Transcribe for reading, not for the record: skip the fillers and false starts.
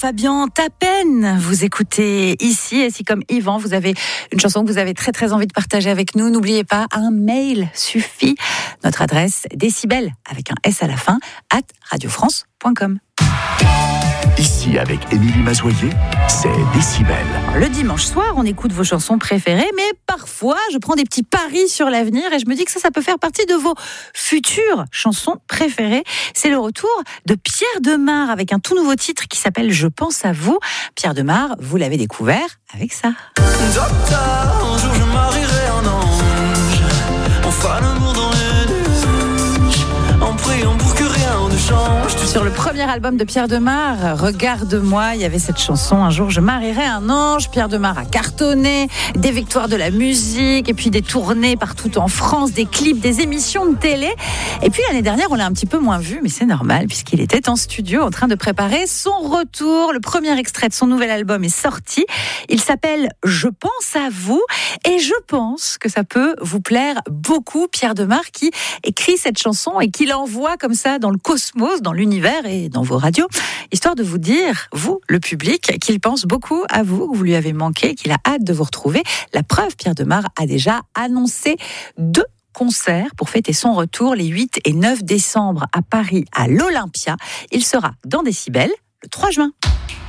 Fabian Tappen, vous écoutez ici, et si comme Yvan, vous avez une chanson que vous avez très très envie de partager avec nous, n'oubliez pas, un mail suffit. Notre adresse, décibel, avec un S à la fin, @radiofrance.com. Ici, avec Émilie Mazoyer, c'est Décibel. Le dimanche soir, on écoute vos chansons préférées, mais parfois, je prends des petits paris sur l'avenir et je me dis que ça peut faire partie de vos futures chansons préférées. C'est le retour de Pierre Demar avec un tout nouveau titre qui s'appelle « Je pense à vous ». Pierre Demar, vous l'avez découvert avec ça. Docteur, un jour je marierai un ange. On fera l'amour dans les nuages, en priant pour que rien ne change. Sur le premier album de Pierre Demar, Regarde-moi, il y avait cette chanson « Un jour je marierai un ange ». Pierre Demar a cartonné, des victoires de la musique, et puis des tournées partout en France, des clips, des émissions de télé. Et puis l'année dernière, on l'a un petit peu moins vu, mais c'est normal, puisqu'il était en studio en train de préparer son retour. Le premier extrait de son nouvel album est sorti. Il s'appelle « Je pense à vous ». Et je pense que ça peut vous plaire beaucoup. Pierre Demar qui écrit cette chanson et qui l'envoie comme ça dans le cosmos, dans l'univers et dans vos radios, histoire de vous dire, vous, le public, qu'il pense beaucoup à vous, que vous lui avez manqué, qu'il a hâte de vous retrouver. La preuve, Pierre Demar a déjà annoncé 2 concerts pour fêter son retour les 8 et 9 décembre à Paris, à l'Olympia. Il sera dans Décibel le 3 juin.